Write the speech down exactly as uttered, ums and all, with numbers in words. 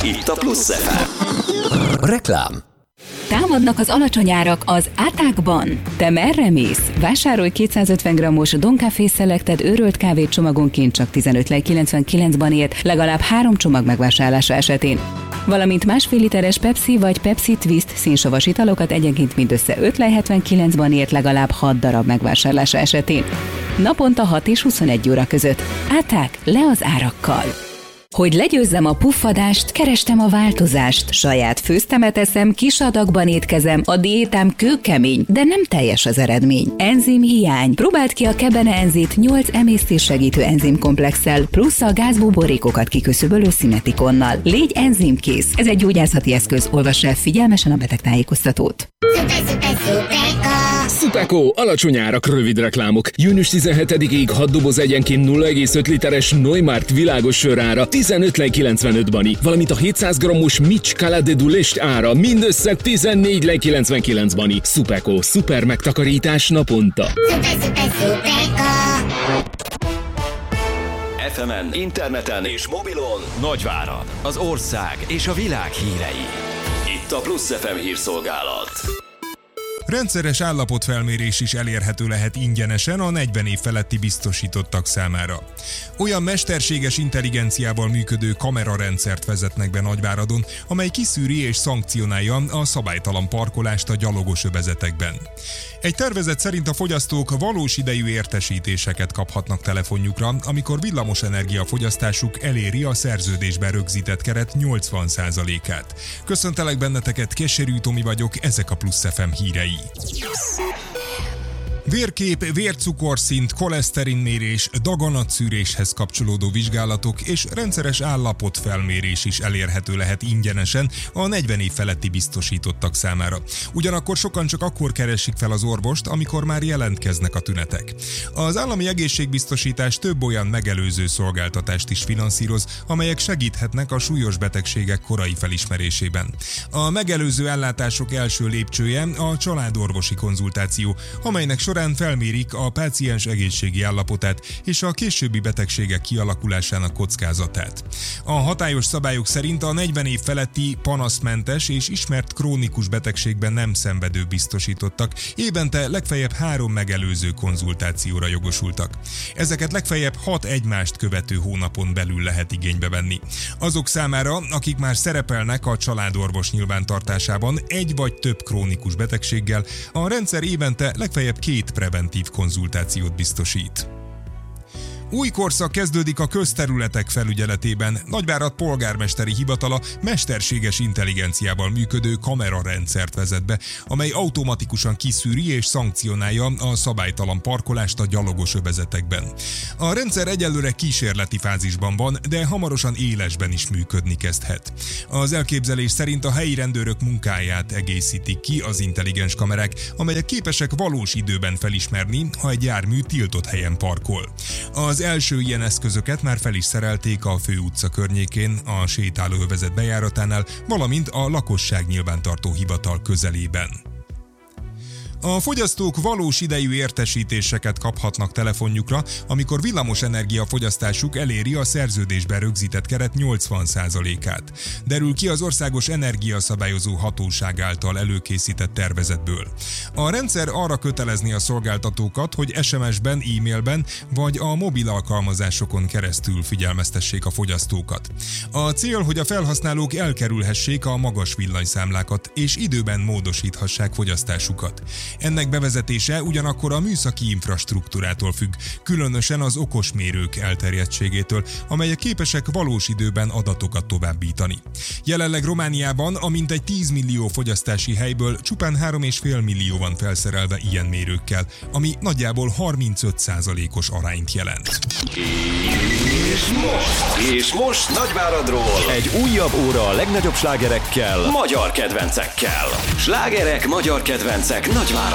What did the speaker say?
Itt a Plusz ef em. Reklám. Támadnak az alacsony árak az Átákban. Te merre mész? Vásárolj kétszázötven grammos Don Café Selected őrölt kávét csomagonként csak tizenöt lej kilencvenkilenc banért legalább három csomag megvásárlása esetén. Valamint másfél literes Pepsi vagy Pepsi Twist színsavas italokat egyenként mindössze öt lej hetvenkilenc banért legalább hat darab megvásárlása esetén. Naponta hat és huszonegy óra között. Áták, le az árakkal! Hogy legyőzzem a puffadást, kerestem a változást. Saját főztemet eszem, kis adagban étkezem, a diétám kőkemény, de nem teljes az eredmény. Enzim hiány. Próbáld ki a Kebene Enzét nyolc emésztéssegítő enzimkomplexsel, plusz a gázbuborékokat kiköszöbölő Szinetikonnal. Légy enzimkész. Ez egy gyógyászati eszköz. Olvass el figyelmesen a betegtájékoztatót. Szupeko, alacsony árak, rövid reklámok. június tizenhetedikéig hat doboz egyenként nulla egész öt literes Neumart világos sörára tizenöt lej kilencvenöt bani, valamint a hétszáz grammos Mitch Cala de Dulest ára mindössze tizennégy lej kilencvenkilenc bani. Szupeko, szuper megtakarítás naponta. Szuper, szuper, Szupeko! ef emen, interneten és mobilon Nagyvárad, az ország és a világ hírei. Itt a Plusz ef em hírszolgálat. Rendszeres állapotfelmérés is elérhető lehet ingyenesen a negyven év feletti biztosítottak számára. Olyan mesterséges intelligenciával működő kamerarendszert vezetnek be Nagyváradon, amely kiszűri és szankcionálja a szabálytalan parkolást a gyalogos övezetekben. Egy tervezet szerint a fogyasztók valós idejű értesítéseket kaphatnak telefonjukra, amikor villamosenergia fogyasztásuk eléri a szerződésben rögzített keret nyolcvan százalékát. Köszöntelek benneteket, Keserű Tomi vagyok, ezek a Plusz ef em hírei. Vérkép, vércukorszint, koleszterinmérés, daganatszűréshez kapcsolódó vizsgálatok és rendszeres állapotfelmérés is elérhető lehet ingyenesen a negyven év feletti biztosítottak számára. Ugyanakkor sokan csak akkor keresik fel az orvost, amikor már jelentkeznek a tünetek. Az állami egészségbiztosítás több olyan megelőző szolgáltatást is finanszíroz, amelyek segíthetnek a súlyos betegségek korai felismerésében. A megelőző ellátások első lépcsője a családorvosi konzultáció, amelynek során felmérik a páciens egészségi állapotát és a későbbi betegségek kialakulásának kockázatát. A hatályos szabályok szerint a negyven év feletti panaszmentes és ismert krónikus betegségben nem szenvedő biztosítottak évente legfeljebb három megelőző konzultációra jogosultak. Ezeket legfeljebb hat egymást követő hónapon belül lehet igénybe venni. Azok számára, akik már szerepelnek a családorvos nyilvántartásában egy vagy több krónikus betegséggel, a rendszer évente legfeljebb két preventív konzultációt biztosít. Új korszak kezdődik a közterületek felügyeletében. Nagyvárad polgármesteri hivatala mesterséges intelligenciával működő kamerarendszert vezet be, amely automatikusan kiszűri és szankcionálja a szabálytalan parkolást a gyalogos övezetekben. A rendszer egyelőre kísérleti fázisban van, de hamarosan élesben is működni kezdhet. Az elképzelés szerint a helyi rendőrök munkáját egészítik ki az intelligens kamerák, amelyek képesek valós időben felismerni, ha egy jármű tiltott helyen parkol. Az Az első ilyen eszközöket már fel is szerelték a főutca környékén, a sétálóövezet bejáratánál, valamint a lakosság nyilvántartó hivatal közelében. A fogyasztók valós idejű értesítéseket kaphatnak telefonjukra, amikor villamosenergia fogyasztásuk eléri a szerződésben rögzített keret nyolcvan százalékát. Derül ki az Országos Energiaszabályozó Hatóság által előkészített tervezetből. A rendszer arra kötelezni a szolgáltatókat, hogy es em es-ben, e-mailben vagy a mobil alkalmazásokon keresztül figyelmeztessék a fogyasztókat. A cél, hogy a felhasználók elkerülhessék a magas villanyszámlákat és időben módosíthassák fogyasztásukat. Ennek bevezetése ugyanakkor a műszaki infrastruktúrától függ, különösen az okosmérők elterjedtségétől, amelyek képesek valós időben adatokat továbbítani. Jelenleg Romániában a mintegy tíz millió fogyasztási helyből csupán három egész öt millió van felszerelve ilyen mérőkkel, ami nagyjából harmincöt százalékos arányt jelent. És most, és most Nagyváradról egy újabb óra a legnagyobb slágerekkel, magyar kedvencekkel. Slágerek, magyar kedvencek Nagyváradról.